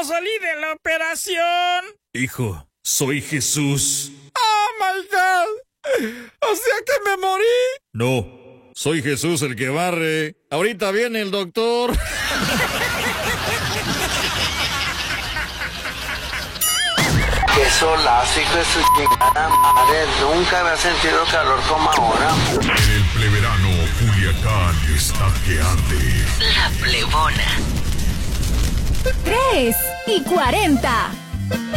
salí de la operación. Hijo, soy Jesús. ¡Oh, my God! O sea que me morí. No, soy Jesús el que barre. Ahorita viene el doctor. Qué solazo, hijo de su chingada madre. Nunca había sentido calor como ahora. En el pleverano, Culiacán está que arde. La Plebona. 3:40.